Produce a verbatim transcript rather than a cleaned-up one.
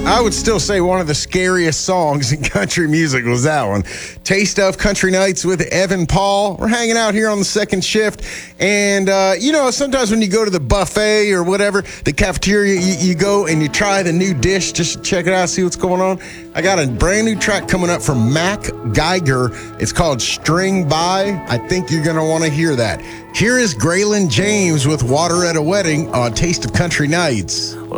I would still say one of the scariest songs in country music was that one. Taste of Country Nights with Evan Paul. We're hanging out here on the second shift. And, uh, you know, sometimes when you go to the buffet or whatever, the cafeteria, you, you go and you try the new dish just to check it out, see what's going on. I got a brand new track coming up from Mac Geiger. It's called String By. I think you're going to want to hear that. Here is Graylin James with Water at a Wedding on Taste of Country Nights.